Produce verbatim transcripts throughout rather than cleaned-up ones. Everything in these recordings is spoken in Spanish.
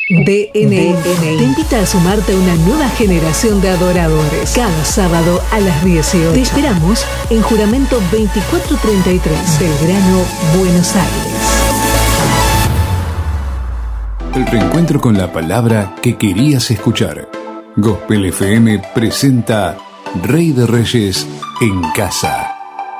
D N I te invita a sumarte a una nueva generación de adoradores. Cada sábado a las dieciocho. Te esperamos en Juramento veinticuatro treinta y tres, Belgrano, Buenos Aires. El reencuentro con la palabra que querías escuchar. Gospel F M presenta Rey de Reyes en casa.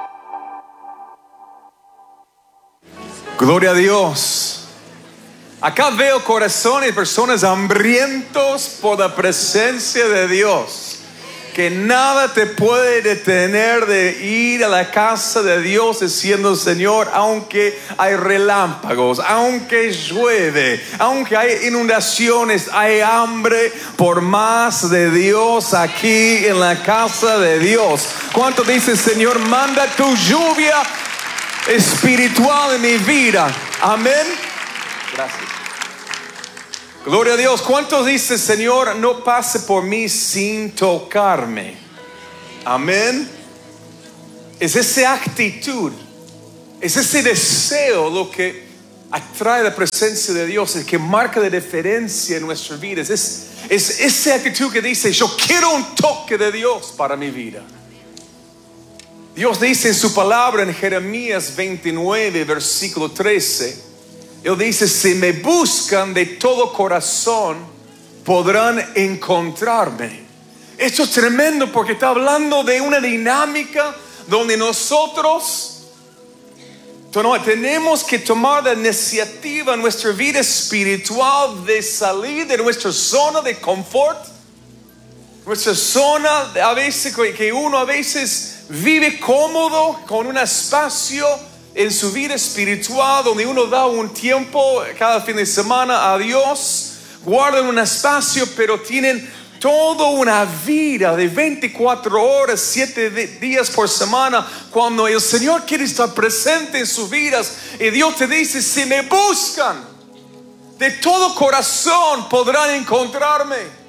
Gloria a Dios. Acá veo corazones, personas hambrientos por la presencia de Dios. Que nada te puede detener de ir a la casa de Dios diciendo: Señor, aunque hay relámpagos, aunque llueve, aunque hay inundaciones, hay hambre por más de Dios aquí en la casa de Dios. ¿Cuánto dicen: Señor, manda tu lluvia espiritual en mi vida? Amén. Gracias. Gloria a Dios. ¿Cuántos dicen: Señor, no pase por mí sin tocarme? Amén. Es esa actitud, es ese deseo lo que atrae la presencia de Dios, el que marca la diferencia en nuestra vida. Es, es esa actitud que dice: yo quiero un toque de Dios para mi vida. Dios dice en su palabra en Jeremías veintinueve, versículo trece, Él dice: si me buscan de todo corazón, podrán encontrarme. Esto es tremendo porque está hablando de una dinámica donde nosotros tenemos que tomar la iniciativa en nuestra vida espiritual de salir de nuestra zona de confort. Nuestra zona, a veces, que uno a veces vive cómodo con un espacio en su vida espiritual donde uno da un tiempo cada fin de semana a Dios, guardan un espacio, pero tienen toda una vida de veinticuatro horas, siete días por semana, cuando el Señor quiere estar presente en sus vidas. Y Dios te dice: si me buscan de todo corazón, podrán encontrarme.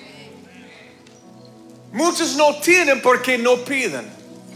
Muchos no tienen porque no piden.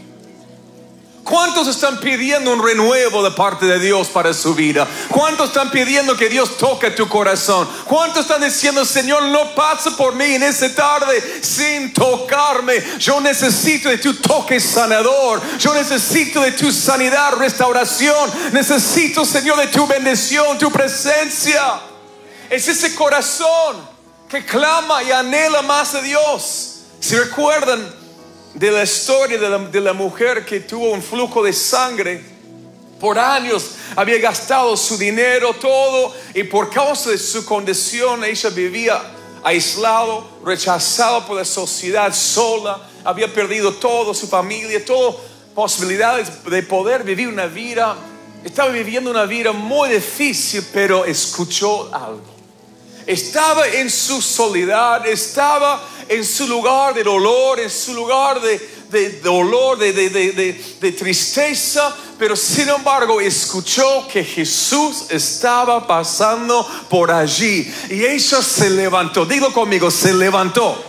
¿Cuántos están pidiendo un renuevo de parte de Dios para su vida? ¿Cuántos están pidiendo que Dios toque tu corazón? ¿Cuántos están diciendo: Señor, no pase por mí en esta tarde sin tocarme? Yo necesito de tu toque sanador. Yo necesito de tu sanidad, restauración. Necesito, Señor, de tu bendición, tu presencia. Es ese corazón que clama y anhela más de Dios. Si recuerdan de la historia de la, de la mujer que tuvo un flujo de sangre, por años había gastado su dinero, todo, y por causa de su condición ella vivía aislado, rechazado por la sociedad, sola, había perdido todo, su familia, todas posibilidades de poder vivir una vida. Estaba viviendo una vida muy difícil, pero escuchó algo. Estaba en su soledad, estaba en su lugar de dolor, en su lugar de, de dolor, de, de, de, de, de tristeza, pero sin embargo escuchó que Jesús estaba pasando por allí y ella se levantó. Dilo conmigo: se levantó.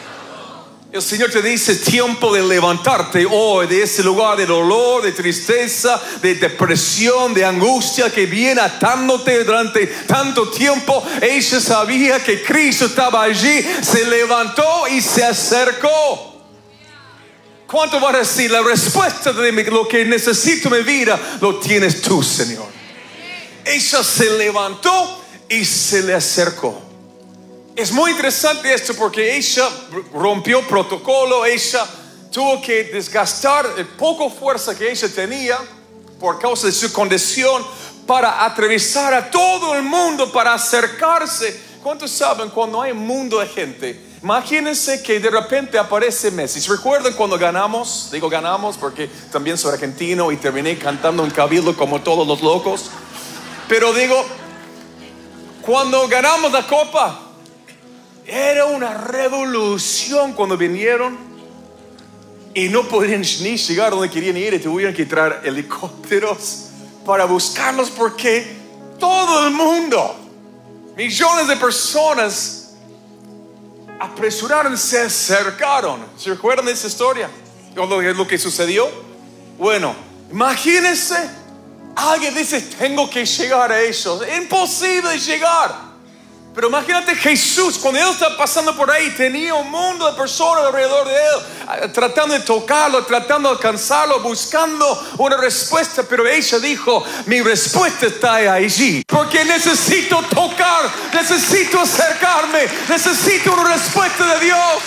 El Señor te dice: tiempo de levantarte hoy de ese lugar de dolor, de tristeza, de depresión, de angustia que viene atándote durante tanto tiempo. Ella sabía que Cristo estaba allí, se levantó y se acercó. ¿Cuánto va a decir? La respuesta de lo que necesito en mi vida lo tienes tú, Señor. Ella se levantó y se le acercó. Es muy interesante esto porque ella rompió protocolo. Ella tuvo que desgastar el poco fuerza que ella tenía por causa de su condición para atravesar a todo el mundo, para acercarse. ¿Cuántos saben cuando hay un mundo de gente? Imagínense que de repente aparece Messi. ¿Recuerdan cuando ganamos? Digo ganamos porque también soy argentino y terminé cantando en Cabildo como todos los locos. Pero digo, cuando ganamos la copa, era una revolución cuando vinieron y no podían ni llegar donde querían ir y tuvieron que traer helicópteros para buscarlos porque todo el mundo, millones de personas apresuraron, se acercaron. ¿Se recuerdan de esa historia? Lo, lo que sucedió. Bueno, imagínense, alguien dice: tengo que llegar a ellos. Es imposible llegar. Pero imagínate Jesús, cuando Él está pasando por ahí, tenía un mundo de personas alrededor de Él, tratando de tocarlo, tratando de alcanzarlo, buscando una respuesta. Pero ella dijo, mi respuesta está allí, porque necesito tocar, necesito acercarme, necesito una respuesta de Dios.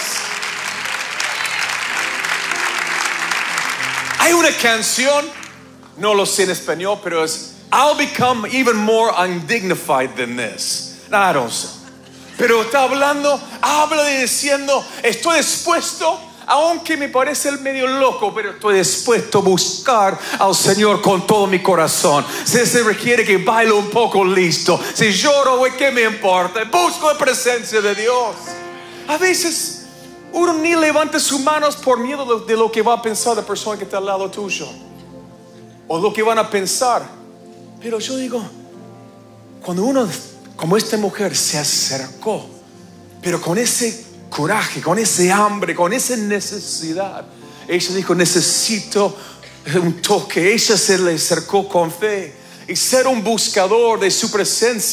Hay una canción, no lo sé en español, pero es I'll become even more undignified than this. I don't know. Pero está hablando, habla de diciendo, estoy dispuesto, aunque me parece el medio loco, pero estoy dispuesto a buscar al Señor con todo mi corazón. Si se requiere que baile un poco, listo. Si lloro, ¿qué me importa? Busco la presencia de Dios. A veces uno ni levanta sus manos por miedo de, de lo que va a pensar la persona que está al lado tuyo, o lo que van a pensar. Pero yo digo, cuando uno, como esta mujer, se acercó, pero con ese coraje, con ese hambre, con esa necesidad, ella dijo, necesito un toque. Ella se le acercó con fe, y ser un buscador de su presencia